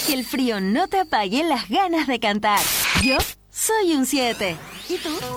Que el frío no te apague las ganas de cantar. Yo soy un 7. ¿Y tú?